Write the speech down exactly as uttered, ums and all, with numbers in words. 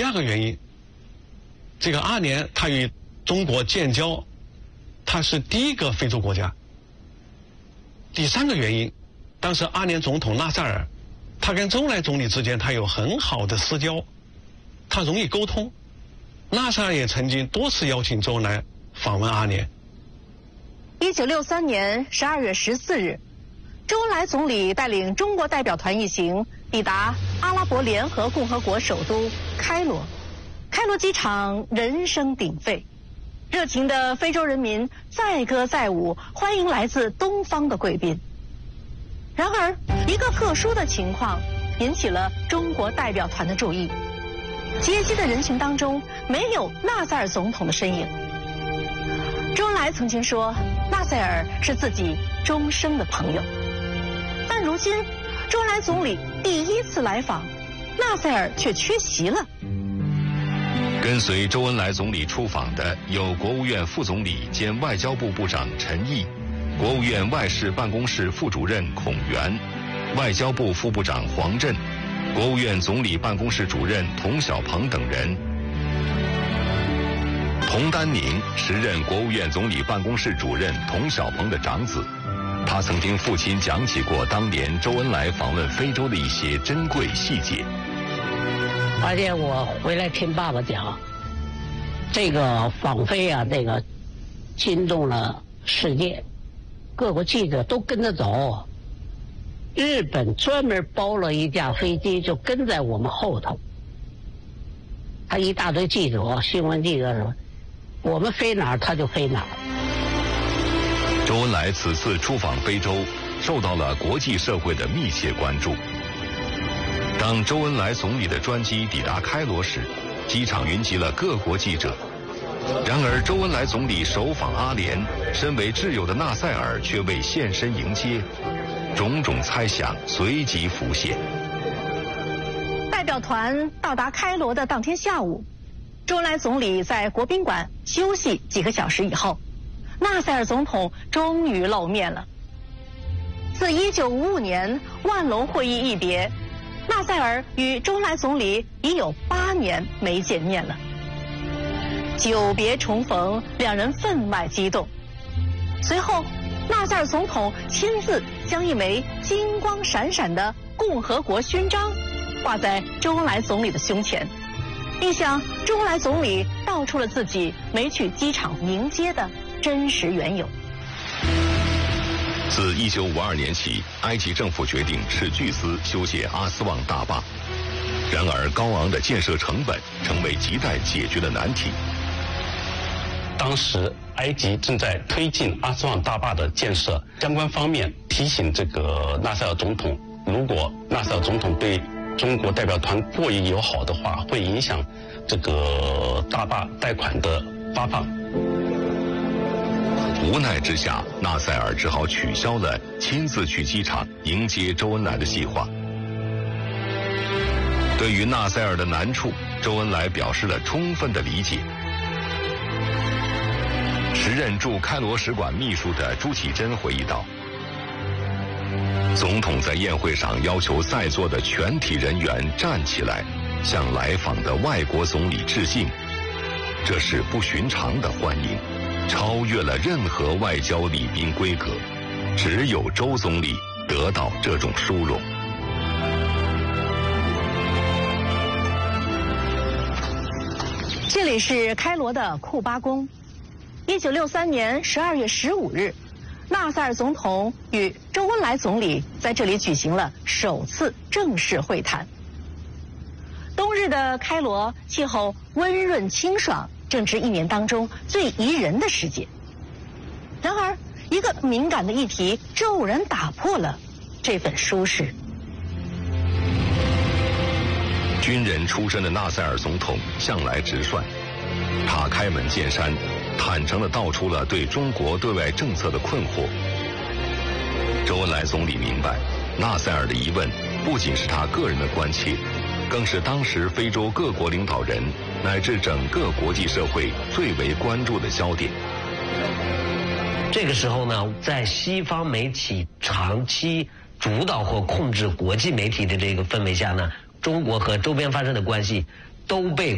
二个原因，这个阿联它与中国建交，它是第一个非洲国家。第三个原因，当时阿联总统纳赛尔，他跟周恩来总理之间他有很好的私交，他容易沟通。纳赛尔也曾经多次邀请周恩来访问阿联。 一九六三年十二月十四日，周恩来总理带领中国代表团一行抵达阿拉伯联合共和国首都开罗。开罗机场人声鼎沸，热情的非洲人民载歌载舞，欢迎来自东方的贵宾。然而，一个特殊的情况引起了中国代表团的注意。接机的人群当中没有纳赛尔总统的身影。周恩来曾经说，纳赛尔是自己终生的朋友。但如今，周恩来总理第一次来访，纳赛尔却缺席了。 跟随周恩来总理出访的有国务院副总理兼外交部部长陈毅，国务院外事办公室副主任孔元，外交部副部长黄振，国务院总理办公室主任童小鹏等人。童丹宁时任国务院总理办公室主任童小鹏的长子，他曾听父亲讲起过当年周恩来访问非洲的一些珍贵细节。 而且我回来听爸爸讲，这个访非啊，这个惊动了世界，各国记者都跟着走。日本专门包了一架飞机，就跟在我们后头。他一大堆记者、新闻记者什么，我们飞哪儿他就飞哪儿。 周恩来此次出访非洲，受到了国际社会的密切关注。当周恩来总理的专机抵达开罗时，机场云集了各国记者。然而，周恩来总理首访阿联，身为挚友的纳赛尔却未现身迎接，种种猜想随即浮现。 代表团到达开罗的当天下午，周恩来总理在国宾馆休息几个小时以后，纳赛尔总统终于露面了。自一九五五年万隆会议一别，纳赛尔与周恩来总理已有八年没见面了。久别重逢，两人分外激动。随后，纳赛尔总统亲自将一枚金光闪闪的共和国勋章挂在周恩来总理的胸前，并向周恩来总理道出了自己没去机场迎接的真实缘由。 自一九五二年起，埃及政府决定斥巨资修建阿斯旺大坝，然而高昂的建设成本成为亟待解决的难题。 当时埃及正在推进阿斯旺大坝的建设，相关方面提醒这个纳赛尔总统，如果纳赛尔总统对中国代表团过于友好的话，会影响这个大坝贷款的发放。 无奈之下，纳赛尔只好取消了亲自去机场迎接周恩来的计划。对于纳赛尔的难处，周恩来表示了充分的理解。时任驻开罗使馆秘书的朱启珍回忆道，总统在宴会上要求在座的全体人员站起来，向来访的外国总理致敬，这是不寻常的欢迎，超越了任何外交礼宾规格，只有周总理得到这种殊荣。 这里是开罗的库巴宫。一九六三年十二月十五日，纳赛尔总统与周恩来总理在这里举行了首次正式会谈。冬日的开罗气候温润清爽，正值一年当中最宜人的时节。然而，一个敏感的议题骤然打破了这份舒适。 军人出身的纳赛尔总统向来直率，他开门见山，坦诚地道出了对中国对外政策的困惑。周恩来总理明白，纳赛尔的疑问不仅是他个人的关切，更是当时非洲各国领导人乃至整个国际社会最为关注的焦点。 这个时候呢，在西方媒体长期主导或控制国际媒体的这个氛围下呢，中国和周边发生的关系都被